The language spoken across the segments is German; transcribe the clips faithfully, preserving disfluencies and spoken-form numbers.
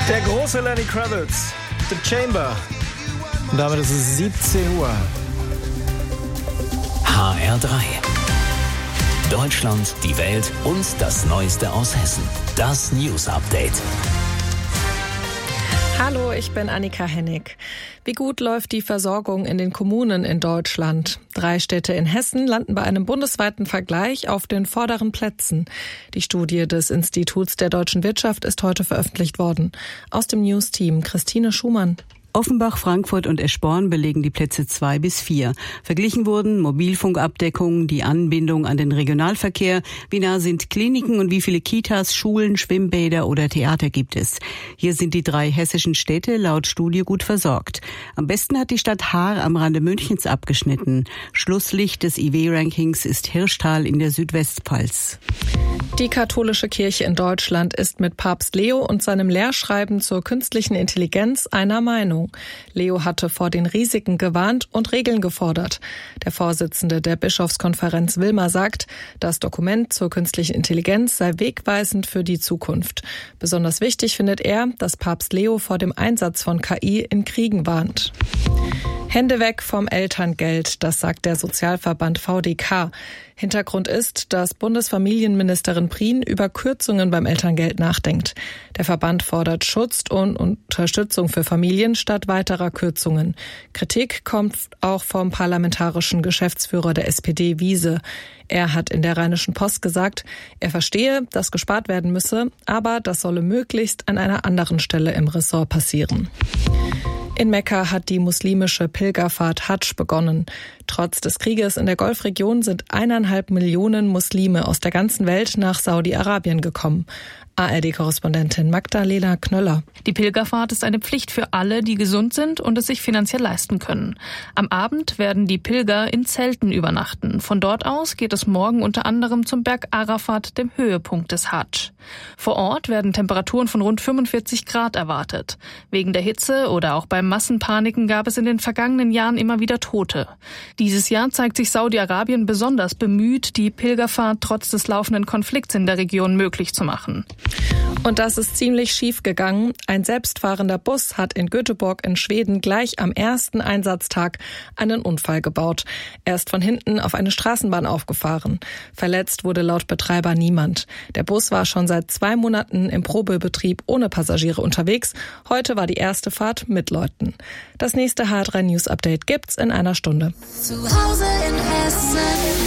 Der große Lenny Kravitz, The Chamber. Und damit ist es siebzehn Uhr. H R drei. Deutschland, die Welt und das Neueste aus Hessen. Das News Update. Hallo, ich bin Annika Hennig. Wie gut läuft die Versorgung in den Kommunen in Deutschland? Drei Städte in Hessen landen bei einem bundesweiten Vergleich auf den vorderen Plätzen. Die Studie des Instituts der deutschen Wirtschaft ist heute veröffentlicht worden. Aus dem News-Team Christine Schumann. Offenbach, Frankfurt und Eschborn belegen die Plätze zwei bis vier. Verglichen wurden Mobilfunkabdeckung, die Anbindung an den Regionalverkehr, wie nah sind Kliniken und wie viele Kitas, Schulen, Schwimmbäder oder Theater gibt es. Hier sind die drei hessischen Städte laut Studie gut versorgt. Am besten hat die Stadt Haar am Rande Münchens abgeschnitten. Schlusslicht des I W-Rankings ist Hirschtal in der Südwestpfalz. Die katholische Kirche in Deutschland ist mit Papst Leo und seinem Lehrschreiben zur künstlichen Intelligenz einer Meinung. Leo hatte vor den Risiken gewarnt und Regeln gefordert. Der Vorsitzende der Bischofskonferenz Wilmer sagt, das Dokument zur künstlichen Intelligenz sei wegweisend für die Zukunft. Besonders wichtig findet er, dass Papst Leo vor dem Einsatz von K I in Kriegen warnt. Hände weg vom Elterngeld, das sagt der Sozialverband V D K. Hintergrund ist, dass Bundesfamilienministerin Prien über Kürzungen beim Elterngeld nachdenkt. Der Verband fordert Schutz und Unterstützung für Familien statt weiterer Kürzungen. Kritik kommt auch vom parlamentarischen Geschäftsführer der S P D, Wiese. Er hat in der Rheinischen Post gesagt, er verstehe, dass gespart werden müsse, aber das solle möglichst an einer anderen Stelle im Ressort passieren. In Mekka hat die muslimische Pilgerfahrt Hadsch begonnen. Trotz des Krieges in der Golfregion sind eineinhalb Millionen Muslime aus der ganzen Welt nach Saudi-Arabien gekommen. A R D-Korrespondentin Magdalena Knöller. Die Pilgerfahrt ist eine Pflicht für alle, die gesund sind und es sich finanziell leisten können. Am Abend werden die Pilger in Zelten übernachten. Von dort aus geht es morgen unter anderem zum Berg Arafat, dem Höhepunkt des Hadsch. Vor Ort werden Temperaturen von rund fünfundvierzig Grad erwartet. Wegen der Hitze oder auch beim Massenpaniken gab es in den vergangenen Jahren immer wieder Tote. Dieses Jahr zeigt sich Saudi-Arabien besonders bemüht, die Pilgerfahrt trotz des laufenden Konflikts in der Region möglich zu machen. Und das ist ziemlich schief gegangen. Ein selbstfahrender Bus hat in Göteborg in Schweden gleich am ersten Einsatztag einen Unfall gebaut. Er ist von hinten auf eine Straßenbahn aufgefahren. Verletzt wurde laut Betreiber niemand. Der Bus war schon seit zwei Monaten im Probebetrieb ohne Passagiere unterwegs. Heute war die erste Fahrt mit Leuten. Das nächste H R drei News Update gibt's in einer Stunde. Zu Hause in Hessen.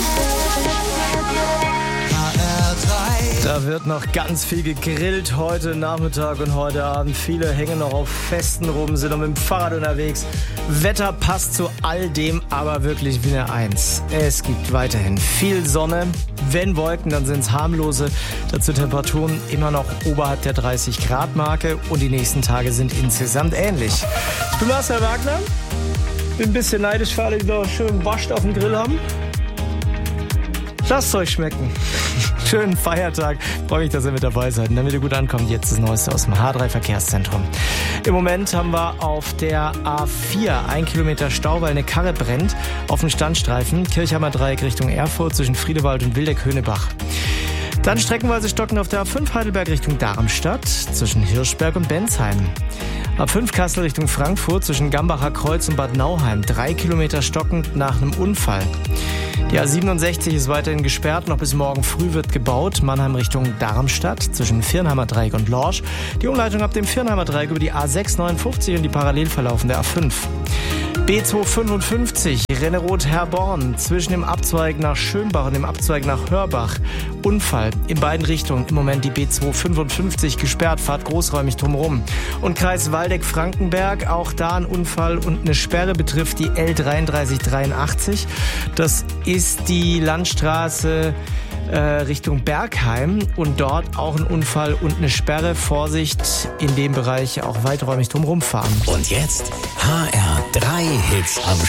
Da wird noch ganz viel gegrillt heute Nachmittag und heute Abend. Viele hängen noch auf Festen rum, sind noch mit dem Fahrrad unterwegs. Wetter passt zu all dem, aber wirklich wie eine Eins. Es gibt weiterhin viel Sonne. Wenn Wolken, dann sind es harmlose. Dazu Temperaturen immer noch oberhalb der dreißig Grad Marke und die nächsten Tage sind insgesamt ähnlich. Ich bin Marcel Wagner. Bin ein bisschen neidisch für alle, die noch schön wascht auf dem Grill haben. Lasst es euch schmecken. Schönen Feiertag. Freue mich, dass ihr mit dabei seid. Und damit ihr gut ankommt, jetzt das Neueste aus dem H drei Verkehrszentrum. Im Moment haben wir auf der A vier ein Kilometer Stau, weil eine Karre brennt auf dem Standstreifen. Kirchheimer Dreieck Richtung Erfurt zwischen Friedewald und Wildeck-Höhnebach. Dann streckenweise stocken auf der A fünf Heidelberg Richtung Darmstadt zwischen Hirschberg und Bensheim. A fünf Kassel Richtung Frankfurt zwischen Gambacher Kreuz und Bad Nauheim. Drei Kilometer stockend nach einem Unfall. Die A siebenundsechzig ist weiterhin gesperrt, noch bis morgen früh wird gebaut. Mannheim Richtung Darmstadt zwischen Viernheimer Dreieck und Lorsch. Die Umleitung ab dem Viernheimer Dreieck über die A sechs neunundfünfzig und die parallel verlaufende A fünf. B zweihundertfünfundfünfzig Rennerod-Herborn zwischen dem Abzweig nach Schönbach und dem Abzweig nach Hörbach. Unfall in beiden Richtungen. Im Moment die B zweihundertfünfundfünfzig gesperrt, fahrt großräumig drumherum. Und Kreis Waldeck-Frankenberg, auch da ein Unfall und eine Sperre betrifft die L dreiunddreißig dreiundachtzig. Das ist die Landstraße äh, Richtung Bergheim und dort auch ein Unfall und eine Sperre. Vorsicht, in dem Bereich auch weiträumig drumherum fahren. Und jetzt H R drei Hits am